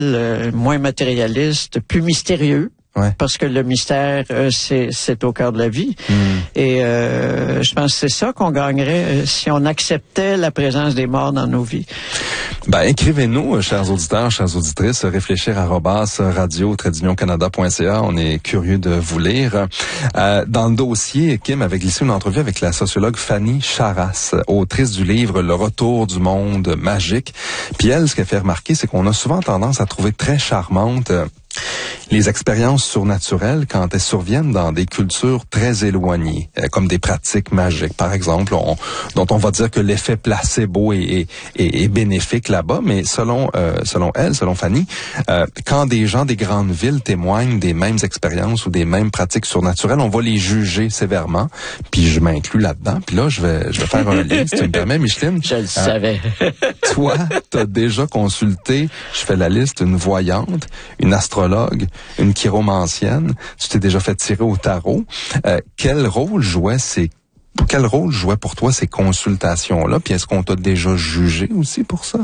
moins matérialiste, plus mystérieux. Ouais. Parce que le mystère, c'est au cœur de la vie. Et je pense que c'est ça qu'on gagnerait si on acceptait la présence des morts dans nos vies. Ben, écrivez-nous, chers auditeurs, chères auditrices, réfléchir@radio-canada.ca. On est curieux de vous lire. Dans le dossier, Kim avait glissé une entrevue avec la sociologue Fanny Charras, autrice du livre Le retour du monde magique. Puis elle, ce qu'elle fait remarquer, c'est qu'on a souvent tendance à trouver très charmante les expériences surnaturelles quand elles surviennent dans des cultures très éloignées, comme des pratiques magiques, par exemple, dont on va dire que l'effet placebo est bénéfique là-bas, mais selon Fanny, quand des gens des grandes villes témoignent des mêmes expériences ou des mêmes pratiques surnaturelles, on va les juger sévèrement, puis je m'inclus là-dedans, puis là, je vais faire un lien, si tu me permets, Micheline. Je le savais. Toi, t'as déjà consulté, je fais la liste, une voyante, une astrologue, une chiromancienne, tu t'es déjà fait tirer au tarot. Quel rôle jouaient pour toi ces consultations-là? Puis est-ce qu'on t'a déjà jugé aussi pour ça?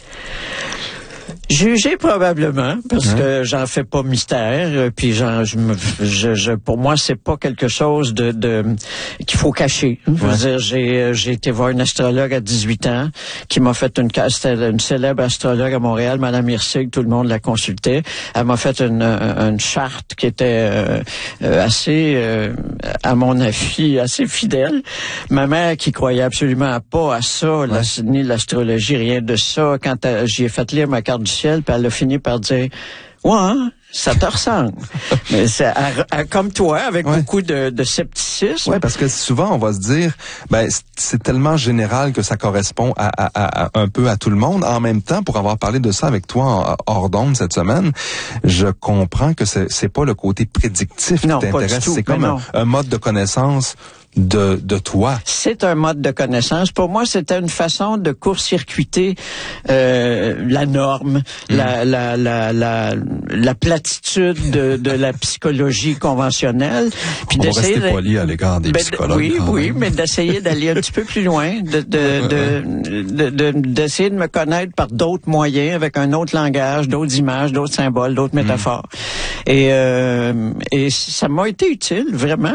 Jugé probablement, parce que j'en fais pas mystère, puis pour moi c'est pas quelque chose de qu'il faut cacher. Je veux dire, j'ai été voir une astrologue à 18 ans qui m'a fait c'était une célèbre astrologue à Montréal, Madame Hirsig, tout le monde la consultait. Elle m'a fait une charte qui était assez, à mon avis, assez fidèle. Ma mère qui croyait absolument pas à ça, ni l'astrologie, rien de ça. Quand j'y ai fait lire ma carte du ciel, puis elle a fini par dire « Ouais, hein, ça te ressemble. » Mais c'est comme toi, avec beaucoup de scepticisme. Oui, parce que souvent, on va se dire, c'est tellement général que ça correspond à un peu à tout le monde. En même temps, pour avoir parlé de ça avec toi hors d'onde cette semaine, je comprends que c'est pas le côté prédictif qui t'intéresse. C'est comme un mode de connaissance de toi. C'est un mode de connaissance. Pour moi, c'était une façon de court-circuiter la norme, la platitude de la psychologie conventionnelle. Puis on va rester poli à l'égard des psychologues. Oui, mais d'essayer d'aller un petit peu plus loin, d'essayer de me connaître par d'autres moyens, avec un autre langage, d'autres images, d'autres symboles, d'autres métaphores. Et ça m'a été utile, vraiment.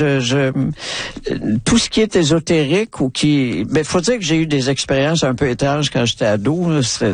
Tout ce qui est ésotérique faut dire que j'ai eu des expériences un peu étranges quand j'étais ado. Ça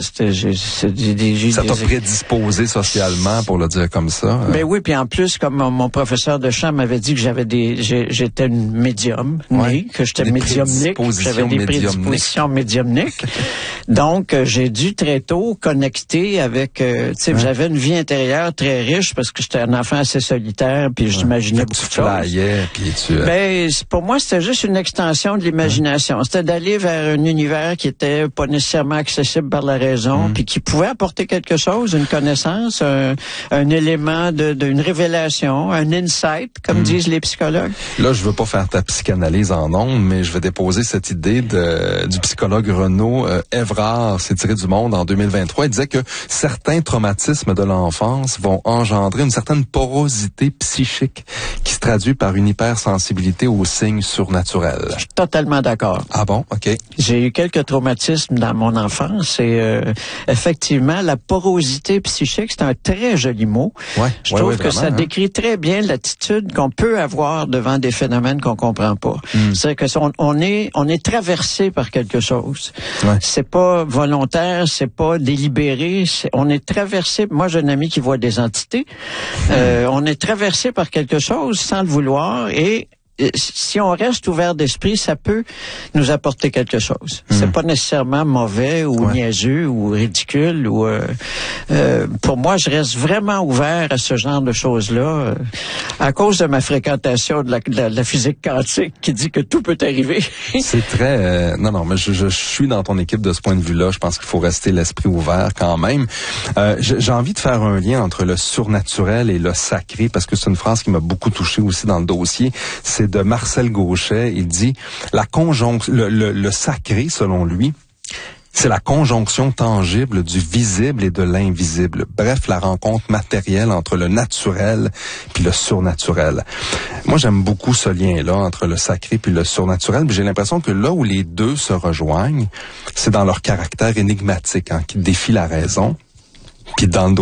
t'a prédisposé socialement, pour le dire comme ça. Oui, puis en plus, comme mon professeur de chant m'avait dit que j'étais une médium, que j'étais médiumnique, j'avais des prédispositions médiumniques. Donc, j'ai dû très tôt connecter avec, j'avais une vie intérieure très riche parce que j'étais un enfant assez solitaire, puis j'imaginais beaucoup de choses. Pour moi, c'était juste une extension de l'imagination. C'était d'aller vers un univers qui était pas nécessairement accessible par la raison, puis qui pouvait apporter quelque chose, une connaissance, un élément d'une révélation, un insight, comme disent les psychologues. Là, je veux pas faire ta psychanalyse en ondes, mais je vais déposer cette idée du psychologue Renaud Evrard, s'est tiré du Monde en 2023. Il disait que certains traumatismes de l'enfance vont engendrer une certaine porosité psychique qui se traduit par une hypersensibilité aux signes surnaturels. Je suis totalement d'accord. Ah bon? OK. J'ai eu quelques traumatismes dans mon enfance et effectivement, la porosité psychique, c'est un très joli mot. Je trouve que ça décrit très bien l'attitude qu'on peut avoir devant des phénomènes qu'on comprend pas. C'est-à-dire que on est traversé par quelque chose. C'est pas volontaire, c'est pas délibéré, on est traversé. Moi, j'ai un ami qui voit des entités. On est traversé par quelque chose sans le vouloir et si on reste ouvert d'esprit, ça peut nous apporter quelque chose. C'est pas nécessairement mauvais ou niaiseux ou ridicule. Pour moi, je reste vraiment ouvert à ce genre de choses-là à cause de ma fréquentation de la physique quantique qui dit que tout peut arriver. C'est très... non, mais je suis dans ton équipe de ce point de vue-là. Je pense qu'il faut rester l'esprit ouvert quand même. J'ai envie de faire un lien entre le surnaturel et le sacré parce que c'est une phrase qui m'a beaucoup touché aussi dans le dossier. C'est de Marcel Gauchet. Il dit le sacré, selon lui, c'est la conjonction tangible du visible et de l'invisible. Bref, la rencontre matérielle entre le naturel puis le surnaturel. Moi, j'aime beaucoup ce lien-là entre le sacré puis le surnaturel. Puis j'ai l'impression que là où les deux se rejoignent, c'est dans leur caractère énigmatique, qui défie la raison. Puis dans le